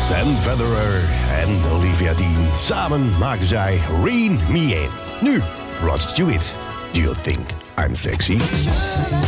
Sam Federer en Olivia Dean. Samen maakten zij Rein Me In. Nu, Rod Stewart. Do you think I'm sexy?